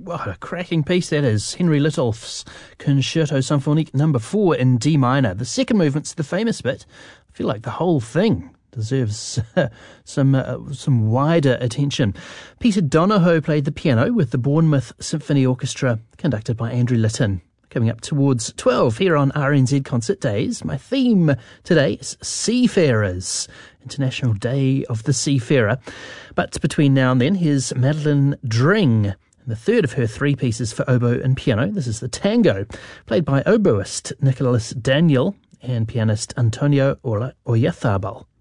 What a cracking piece that is. Henry Littolf's Concerto Symphonique No. 4 in D minor. The second movement's the famous bit. I feel like the whole thing deserves some wider attention. Peter Donohoe played the piano with the Bournemouth Symphony Orchestra, conducted by Andrew Litton. Coming up towards 12 here on RNZ Concert Days. My theme today is Seafarers, International Day of the Seafarer. But between now and then, here's Madeline Dring, the third of her three pieces for oboe and piano. This is the Tango, played by oboist Nicholas Daniel and pianist Antonio Oyathabal.